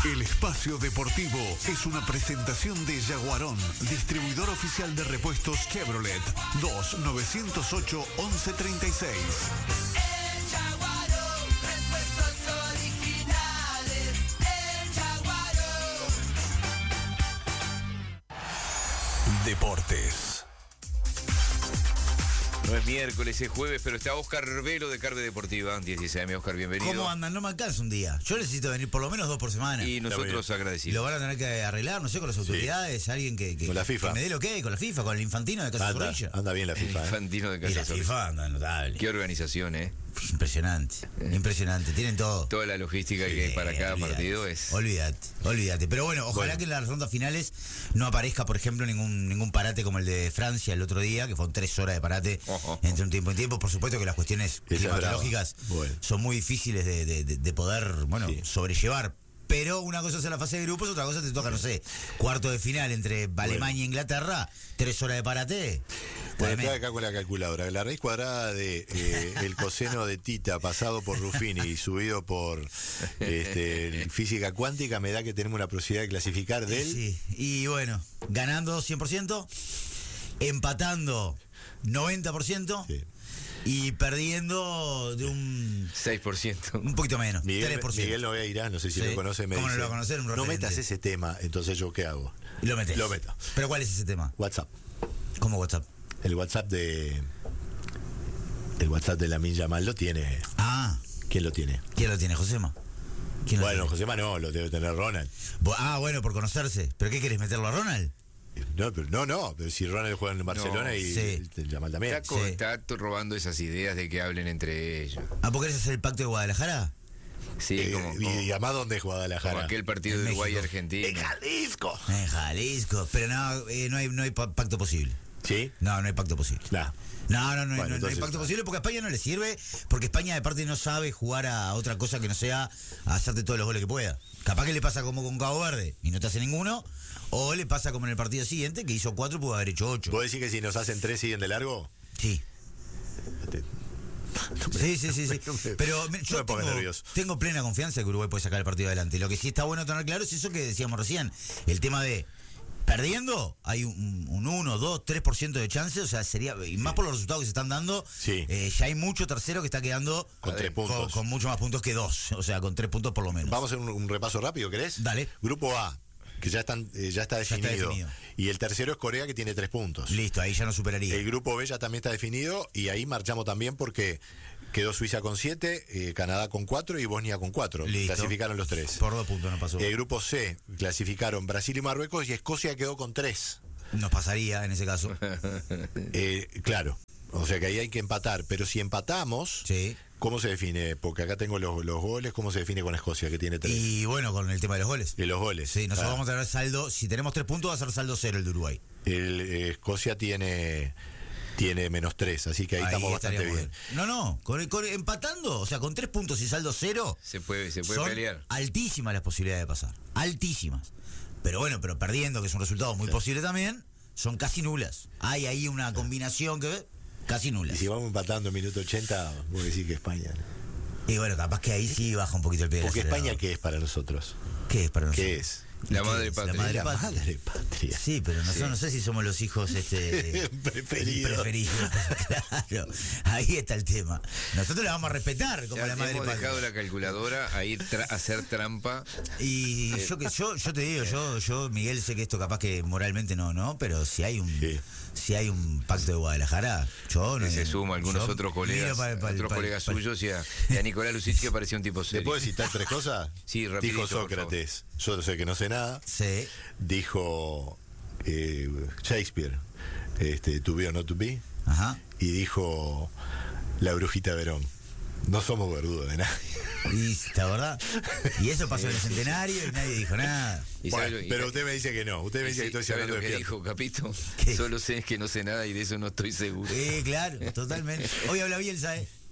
El espacio deportivo es una presentación de Yaguarón, distribuidor oficial de repuestos Chevrolet, 2-908-1136. El Yaguarón, repuestos originales. El Yaguarón. Deportes. No es miércoles, es jueves, pero está Oscar Velo de Carve Deportiva. 16 AM, Oscar, bienvenido. ¿Cómo andan? No me alcanza un día. Yo necesito venir por lo menos 2 por semana. Y nosotros agradecidos. Lo van a tener que arreglar, no sé, con las autoridades, alguien que con la FIFA. que me dé lo que, con la FIFA, con el infantino de Casa Zorrilla. Anda bien la El FIFA. infantino de Y Casa la Zorrilla. FIFA anda notable. Qué organización, ¿eh? Impresionante, impresionante. Tienen todo. Toda la logística que hay para cada olvídate, partido es... Olvídate. Pero bueno, ojalá que en las rondas finales no aparezca, por ejemplo, ningún parate como el de Francia el otro día, que fueron 3 horas de parate entre un tiempo y tiempo. Por supuesto que las cuestiones climatológicas son muy difíciles de poder, sobrellevar. Pero una cosa es la fase de grupos, otra cosa te toca, no sé, cuarto de final entre Alemania e Inglaterra, 3 horas de parate. Bueno, estoy acá con la calculadora. La raíz cuadrada de el coseno de Tita pasado por Ruffini y subido por física cuántica me da que tenemos una posibilidad de clasificar de él. Sí, y bueno, ganando 100%, empatando 90%. Sí. Y perdiendo de un 6%. un poquito menos, 3%. Miguel Nogueira, no sé si lo conoce, me ¿Cómo dice, no lo va a conocer? Un no referente. metas ese tema, entonces yo ¿qué hago? Y lo metes. Lo meto. ¿Pero cuál es ese tema? WhatsApp. ¿Cómo WhatsApp? El WhatsApp de Lamine Yamal lo tiene. Ah, ¿Quién lo tiene? ¿quién lo tiene? ¿Josema? ¿Quién lo Bueno, tiene? Josema no, lo debe tener Ronald. Bueno, por conocerse. ¿Pero qué querés, meterlo a Ronald? Pero si Ronald juega en Barcelona No, y sí. Yamal también. Está robando esas ideas de que hablen entre ellos. ¿Ah, porque querés hacer el pacto de Guadalajara? Sí, y además, ¿dónde es como Guadalajara? aquel partido En de Uruguay y México. Argentina. ¡En Jalisco! En Jalisco. Pero no hay pacto posible. ¿Sí? No hay pacto posible. Nah. No Bueno, hay entonces, pacto posible porque a España no le sirve, porque España de parte no sabe jugar a otra cosa que no sea a hacerte todos los goles que pueda. Capaz que le pasa como con Cabo Verde y no te hace ninguno, o le pasa como en el partido siguiente que hizo 4 y pudo haber hecho 8. ¿Vos decís que si nos hacen 3 siguen de largo? Sí. Sí. Pero yo me pongas nervioso. tengo plena confianza de que Uruguay puede sacar el partido adelante. Lo que sí está bueno tener claro es eso que decíamos recién, el tema de perdiendo, hay un 1, 2, 3% de chance, o sea, sería, y más por los resultados que se están dando, Sí. ya hay mucho tercero que está quedando Con 3 puntos. con mucho más puntos que 2, o sea, con 3 puntos por lo menos. Vamos a hacer un repaso rápido, ¿querés? Dale. Grupo A, que ya está definido. definido. Y el tercero es Corea, que tiene 3 puntos. Listo, ahí ya no superaría. El grupo B ya también está definido y ahí marchamos también porque quedó Suiza con 7, Canadá con 4 y Bosnia con 4. Listo. Clasificaron los 3. Por 2 puntos no pasó. El grupo C clasificaron Brasil y Marruecos y Escocia quedó con 3. Nos pasaría en ese caso. Claro. O sea que ahí hay que empatar. Pero si empatamos, Sí. ¿cómo se define? Porque acá tengo los goles. ¿Cómo se define con Escocia, que tiene 3? Y bueno, con el tema de los goles. Y los goles. Sí, nosotros vamos a tener saldo, si tenemos 3 puntos va a ser saldo 0 el de Uruguay. Escocia tiene menos 3, así que ahí estamos bastante estaríamos bien. No, empatando, o sea, con 3 puntos y saldo 0, Se puede son pelear. altísimas las posibilidades de pasar. Altísimas. Pero bueno, perdiendo, que es un resultado muy posible también, son casi nulas. Hay ahí una combinación que casi Y nulas. si vamos empatando en minuto 80, voy a decir que España. Y bueno, capaz que ahí sí baja un poquito el pie del Porque acelerador. España, ¿qué es para nosotros? ¿Qué es para nosotros? ¿Qué es? La ¿Qué madre es? patria. La madre La patria. madre patria. Sí, pero nosotros no sé si somos los hijos Preferidos. Claro, ahí está el tema. Nosotros la vamos a respetar como Ya la madre hemos patria. dejado la calculadora a ir a hacer trampa. Y yo te digo, yo Miguel, sé que esto capaz que moralmente no, pero si hay un pacto de Guadalajara, yo no. Que se suma a algunos yo otros colegas, miro colegas suyos y a Nicolás Lucich, que parecía un tipo ¿Le serio. puedo citar 3 cosas? Sí, rapidito, Dijo por Sócrates, yo sé que no sé nada. Sí. Dijo Shakespeare, to be or not to be. Ajá. Y dijo la brujita Verón, no somos verdugos de nadie. Y la verdad. Y eso pasó en el centenario y nadie dijo nada. Y Bueno, sabe lo- pero usted me dice que no. Usted me dice que estoy ¿sabe hablando lo de que despierto. dijo Capito? ¿Qué? Solo sé que no sé nada y de eso no estoy seguro. Claro, totalmente. Hoy habla Bielsa,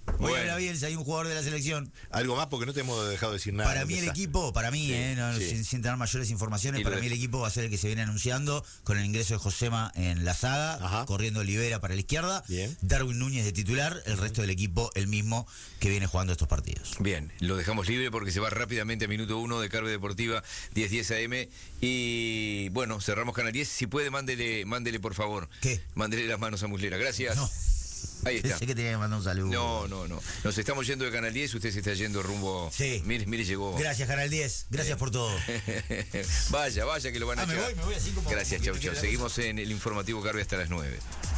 Hoy Bueno. habla Bielsa, hay un jugador de la selección. Algo más porque no te hemos dejado decir nada. Para mí el equipo, no, sí. sin tener mayores informaciones, Y para lo mí de- el equipo va a ser el que se viene anunciando con el ingreso de Josema en la saga, Ajá. corriendo Olivera para la izquierda, Bien. Darwin Núñez de titular, el resto del equipo el mismo que viene jugando estos partidos. Bien, lo dejamos libre porque se va rápidamente a minuto 1 de Carve Deportiva 10:10 AM. Y bueno, cerramos Canal 10. Si puede, mándele por favor. ¿Qué? Mándele las manos a Muslera. Gracias. No. Ahí está. Pensé que tenía que mandar un saludo. No. Nos estamos yendo de Canal 10, usted se está yendo rumbo. Sí. Mire, llegó. Gracias, Canal 10. Gracias por todo. Vaya, que lo van a Me echar. voy así como... Gracias, como chau, que chau. la Seguimos en el informativo Carve hasta las 9.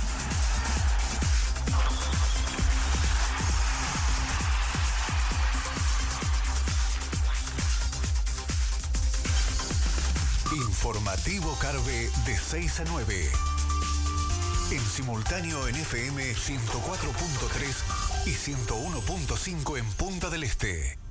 Informativo Carve de 6 a 9. En simultáneo en FM 104.3 y 101.5 en Punta del Este.